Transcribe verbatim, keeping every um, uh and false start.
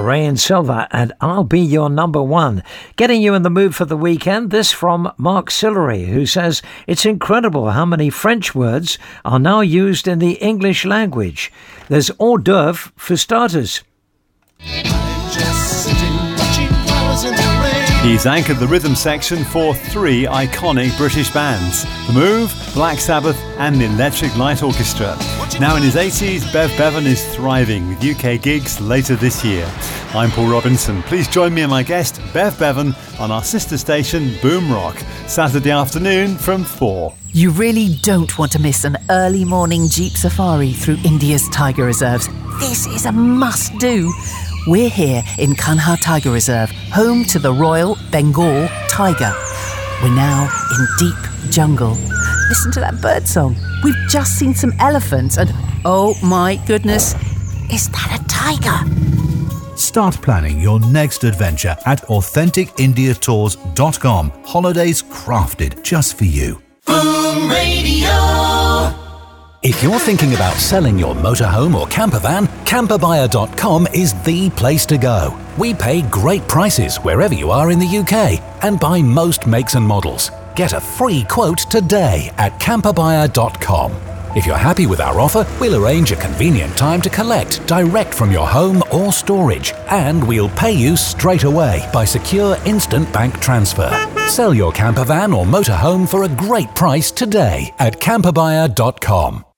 Rain Silva and I'll Be Your Number One. Getting you in the mood for the weekend. This from Mark Sillery, who says it's incredible how many French words are now used in the English language. There's hors d'oeuvre for starters. He's anchored the rhythm section for three iconic British bands: The Move, Black Sabbath and the Electric Light Orchestra. Now in his eighties, Bev Bevan is thriving with U K gigs later this year. I'm Paul Robinson. Please join me and my guest, Bev Bevan, on our sister station, Boom Rock, Saturday afternoon from four. You really don't want to miss an early morning Jeep safari through India's tiger reserves. This is a must-do. We're here in Kanha Tiger Reserve, home to the Royal Bengal tiger. We're now in deep jungle. Listen to that bird song. We've just seen some elephants and, oh my goodness, is that a tiger? Start planning your next adventure at authentic india tours dot com. Holidays crafted just for you. Boom Radio. If you're thinking about selling your motorhome or camper van, camper buyer dot com is the place to go. We pay great prices wherever you are in the U K and buy most makes and models. Get a free quote today at camper buyer dot com. If you're happy with our offer, we'll arrange a convenient time to collect direct from your home or storage, and we'll pay you straight away by secure instant bank transfer. Sell your camper van or motorhome for a great price today at camper buyer dot com.